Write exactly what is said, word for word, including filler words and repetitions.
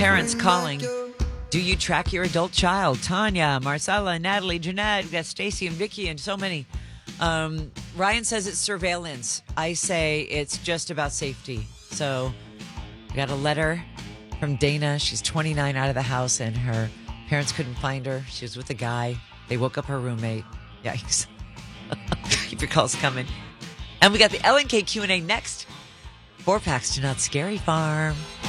Parents calling. Do you track your adult child? Tanya, Marcella, Natalie, Jeanette, we got Stacy and Vicky and so many. Um, Ryan says it's surveillance. I say it's just about safety. So we got a letter from Dana. She's twenty-nine, out of the house, and her parents couldn't find her. She was with a guy. They woke up her roommate. Yikes. Keep your calls coming. And we got the L N K Q and A next. Four packs to Not Scary Farm.